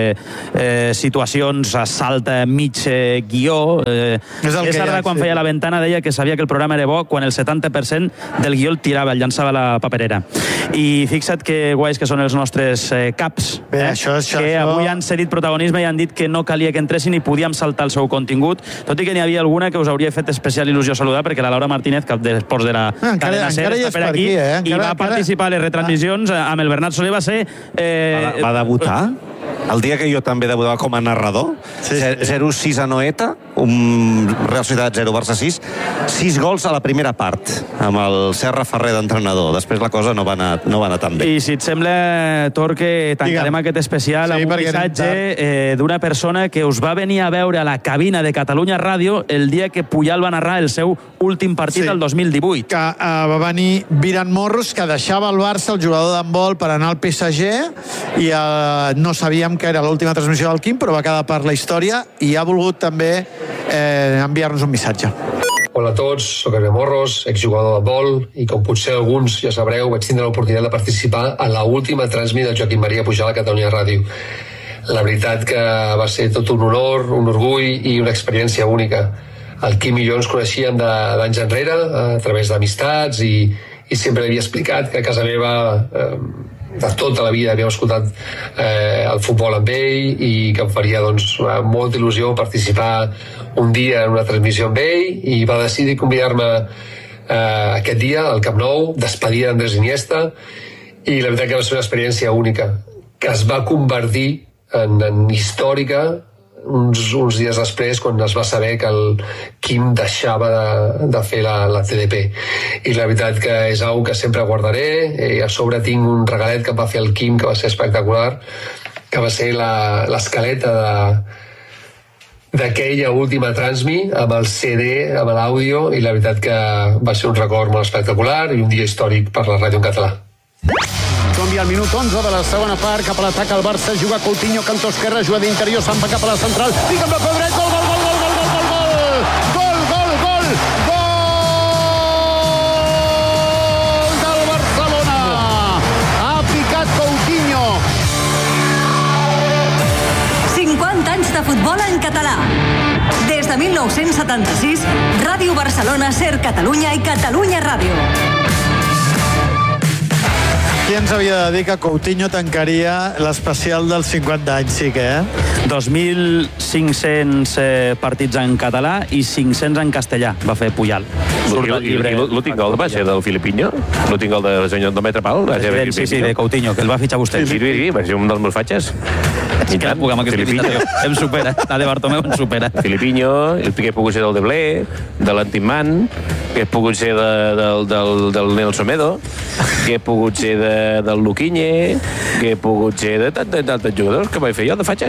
situacions, salta mig guió. César, quan feia la ventana, deia que sabia que el programa era bo quan el 70% del guió el tirava, el llançava a la paperera. I fixa't que guais que són els nostres caps, que avui han cedit protagonisme i han dit que no calia que entressin i podíem saltar el seu contingut, tot i que n'hi havia alguna que us hauria fet especial il·lusió saludar, perquè la Laura Martínez, cap d'esports de la cadena SER, està per aquí i va participar a les retransmissions amb el Bernat Soler. Va ser... Va debutar? El dia que jo també debutava com a narrador, 0-6 a Noeta, un Real Societat 0, Barça 6, 6 gols a la primera part, amb el Serra Ferrer d'entrenador. Després la cosa no va anar tan bé. I si et sembla, Torque, tancarem aquest especial amb un missatge d'una persona que us va venir a veure a la cabina de Catalunya Ràdio el dia que Puyal va narrar el seu últim partit del 2018. Que va venir Viran Morros, que deixava el Barça, el jugador d'handbol, per anar al PSG, i no sabíem que era l'última transmissió del Quim, però va quedar per la història i ha volgut també enviar-nos un missatge. Hola a tots, soc Viran Morros, exjugador d'handbol, i com potser alguns ja sabreu, vaig tindre l'oportunitat de participar en l'última transmissió del Joaquim Maria Pujal a Catalunya Ràdio. La veritat que va ser tot un honor, un orgull i una experiència única. El Quim i jo ens coneixíem d'anys enrere, a través d'amistats, i sempre havia explicat que a casa meva de tota la vida havíem escoltat el futbol amb ell i que em faria molta il·lusió participar un dia en una transmissió amb ell, i va decidir convidar-me aquest dia al Camp Nou, despedir d'Andrés Iniesta, i la veritat que va ser una experiència única, que es va convertir en històrica uns dies després, quan es va saber que el Quim deixava de fer la TDP. I la veritat que és una que sempre guardaré. A sobre tinc un regalet que va fer el Quim, que va ser espectacular, que va ser l'escaleta d'aquella última transmi, amb el CD, amb l'àudio, i la veritat que va ser un record molt espectacular i un dia històric per la ràdio en català. Canvia al minut 11 de la segona part, cap a l'atac al Barça, juga Coutinho, cantó esquerre, juga d'interior, se'n va cap a la central, pica amb la peu dret, gol, gol, gol, gol, gol, gol, gol, gol, gol, gol del Barcelona. Ha picat Coutinho. 50 anys de futbol en català. Des de 1976, Ràdio Barcelona, SER Catalunya i Catalunya Ràdio. Qui ens havia de dir que Coutinho tancaria l'especial dels 50 anys, sí que, 2.500 partits en català i 500 en castellà, va fer Puyal. L'últim gol va ser del Filipinho? L'últim gol de senyor de metre pal? Sí, de Coutinho, que el va fitxar vostè. Sí, va ser un dels meus fatxes. És que la puc amb aquesta invitació. Em supera, la de Bartomeu em supera. Filipinho, el que he pogut ser del Deblé, de l'Antimán, que he pogut ser del Nelson Medo, que he pogut ser del Luquiñe, que he pogut ser de tants jugadors que vaig fer jo de fatxes. Va, que hem de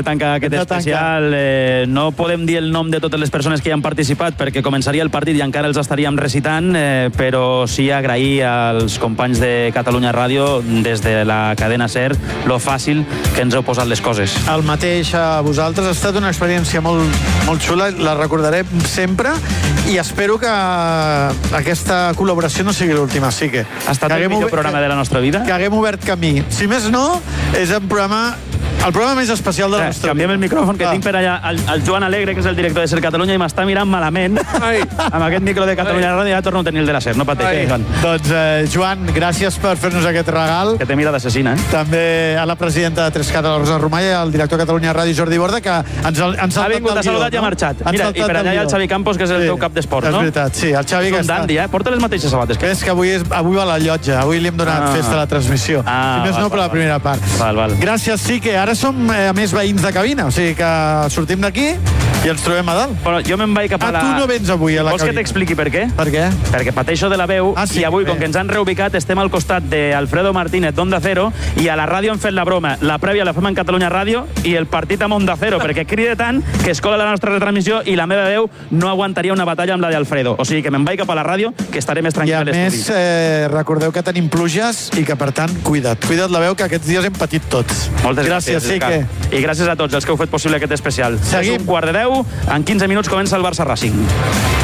tancar aquest especial. No podem dir el nom de totes les persones que hi han participat perquè començaria el partit i encara els estaríem recitant, però sí agrair als companys de Catalunya Ràdio des de la cadena SER lo fàcil que ens heu posat les coses. El mateix a vosaltres. Ha estat una experiència molt, molt xula, la recordaré sempre i espero que aquesta col·laboració no sigui l'última. Sí que ha estat el millor programa de la nostra vida. Que haguem obert camí. Si més no, és el programa més especial de la nostra vida. Canviem el micròfon, que tinc per allà el Joan Alegre, que és el director de SER Catalunya, i m'està mirant malament amb aquest micro de Catalunya Ràdio. Ja torno a tenir el de la SER, no pateix, Joan. Doncs, Joan, gràcies per fer-nos aquest regal. Que té mira d'assassina, També a la presidenta de 3cat, la Rosa Romà, i al director de Catalunya Ràdio, Jordi Borda, que ens ha vingut, ha saludat i ha marxat. Mira, i per allà hi ha el Xavi Campos, que és el teu cap d'esport, no? És veritat, sí, el Xavi que està... Porta les mateixes sabates. És que avui va a la llotja, avui li hem donat festa a la transmissió. Si més no, per la primera part. Gràcies, sí, que ara som a més veïns de cabina, o sigui que sortim d'aquí i ens trobem a dalt. Bueno, jo me'n vaig cap a la... Tu no vens avui a la cabina. Vols que t'expliqui per què? Per què? Perquè pateixo de la veu i avui, com que ens han reubicat, estem al costat d'Alfredo Martínez d'Onda Cero i a la ràdio hem fet la broma. La prèvia la fem en Catalunya Ràdio i el partit amb Onda Cero, perquè crida tant que es cola la nostra retransmissió i la meva veu no aguantaria una batalla amb la d'Alfredo. O sigui que me'n vaig cap a la ràdio, que estaré més tranquil a l'estudi. I a més, recordeu que tenim pluges i que, per tant, cuida't la veu, que aquests dies hem patit tots. Moltes gràcies, Sique. I gràcies a tots els que heu fet possible aquest especial. Seguim. És 9:45, en 15 minuts comença el Barça Racing.